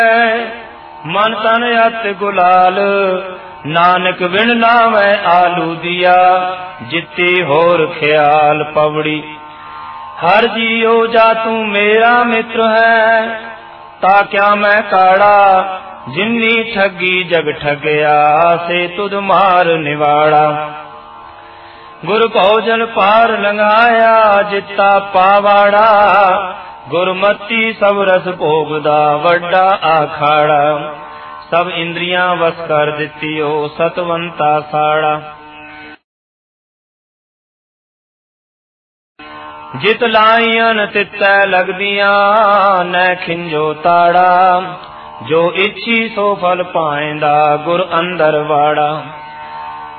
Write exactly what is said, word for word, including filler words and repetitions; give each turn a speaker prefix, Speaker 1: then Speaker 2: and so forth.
Speaker 1: मन तन अत गुलाल, नानक बिन नावै आलू दिया, जिते होर ख्याल पवड़ी। हर जियो जा तू मेरा मित्र है, ता क्या मैं काड़ा, जिन्नी ठगी जग ठगया, से तुद मार निवाड़ा। गुर भोजन पार लंघाया, जिता पावाड़ा, गुरमती सब रस भोगदा, वड्डा आखाड़ा। सब इंद्रियां वस कर दितियो, सतवंता साड़ा। जित लाइयन तितै लगदियां, नै खिंजो ताड़ा, जो इच्छी सो फल पाएंदा, गुर अंदर वाड़ा।